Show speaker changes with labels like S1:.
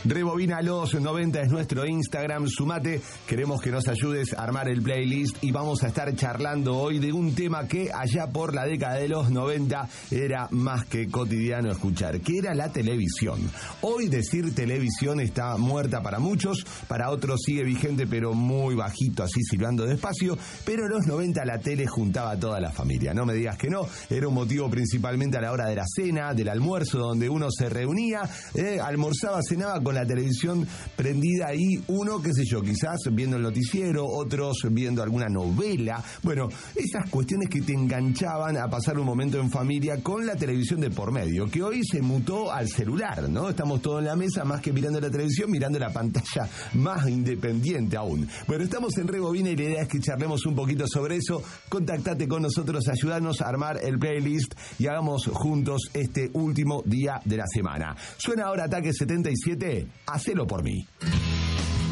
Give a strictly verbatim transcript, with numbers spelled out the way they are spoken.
S1: Rebobina los noventa es nuestro Instagram, sumate, queremos que nos ayudes a armar el playlist y vamos a estar charlando hoy de un tema que allá por la década de los noventa era más que cotidiano escuchar, que era la televisión. Hoy decir televisión está muerta para muchos, para otros sigue vigente pero muy bajito, así silbando despacio, pero en los noventa la tele juntaba a toda la familia, no me digas que no, era un motivo principalmente a la hora de la cena, del almuerzo, donde uno se reunía, eh, almorzaba, cenaba con la televisión prendida ahí, uno, qué sé yo, quizás viendo el noticiero, otros viendo alguna novela, bueno, esas cuestiones que te enganchaban a pasar un momento en familia con la televisión de por medio, que hoy se mutó al celular, ¿no? Estamos todos en la mesa, más que mirando la televisión, mirando la pantalla más independiente aún. Bueno, estamos en Rebobina y la idea es que charlemos un poquito sobre eso, contactate con nosotros, ayudarnos a armar el playlist y hagamos juntos este último día de la semana. Suena ahora Ataque setenta y siete, hacelo por mí.